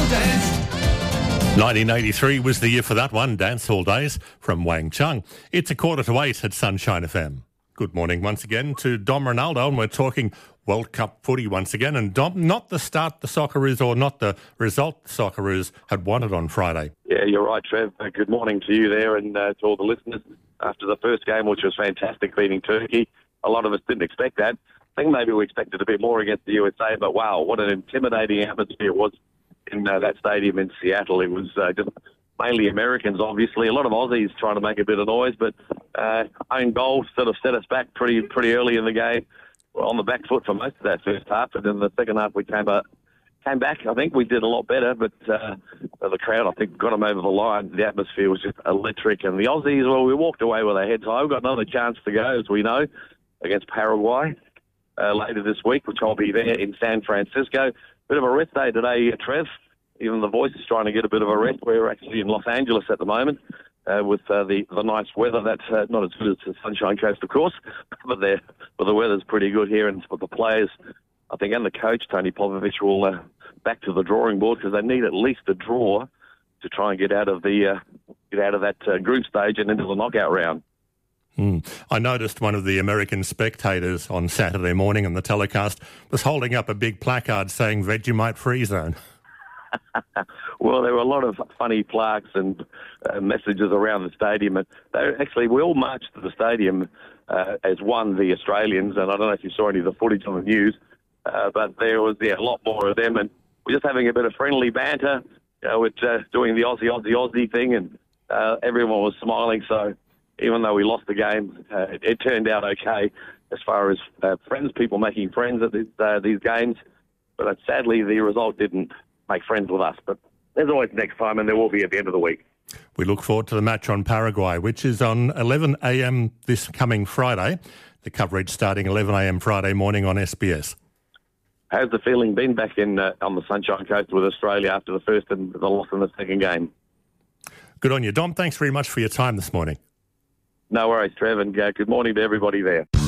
Dance. 1983 was the year for that one, Dancehall Days from Wang Chung. It's 7:45 at Sunshine FM. Good morning once again to Dom Ronaldo, and we're talking World Cup footy once again. And Dom, not the start the Socceroos or not the result the Socceroos had wanted on Friday. Yeah, you're right, Trev. Good morning to you there and to all the listeners. After the first game, which was fantastic, beating Turkey, a lot of us didn't expect that. I think maybe we expected a bit more against the USA, but wow, what an intimidating atmosphere it was in that stadium in Seattle. It was just mainly Americans, obviously. A lot of Aussies trying to make a bit of noise, but own goal sort of set us back pretty early in the game. We're on the back foot for most of that first half, and in the second half we came back. I think we did a lot better, but the crowd, I think, got them over the line. The atmosphere was just electric, and the Aussies, well, we walked away with our heads high. We've got another chance to go, as we know, against Paraguay later this week, which I'll be there in San Francisco. Bit of a rest day today, Trev. Even the voice is trying to get a bit of a rest. We're actually in Los Angeles at the moment with the nice weather. That's not as good as the Sunshine Coast, of course, but the weather's pretty good here. And for the players, I think, and the coach, Tony Popovich, will back to the drawing board because they need at least a draw to try and get out of that group stage and into the knockout round. I noticed one of the American spectators on Saturday morning on the telecast was holding up a big placard saying Vegemite Free Zone. Well, there were a lot of funny plaques and messages around the stadium. And we all marched to the stadium as one, the Australians, and I don't know if you saw any of the footage on the news, but there was a lot more of them, and we're just having a bit of friendly banter, with doing the Aussie thing, and everyone was smiling. So even though we lost the game, it turned out okay as far as people making friends at these games. But sadly, the result didn't make friends with us. But there's always next time, and there will be at the end of the week. We look forward to the match on Paraguay, which is on 11 a.m. this coming Friday. The coverage starting 11 a.m. Friday morning on SBS. How's the feeling been back on the Sunshine Coast with Australia after the first and the loss in the second game? Good on you, Dom. Thanks very much for your time this morning. No worries, Trev, and good morning to everybody there.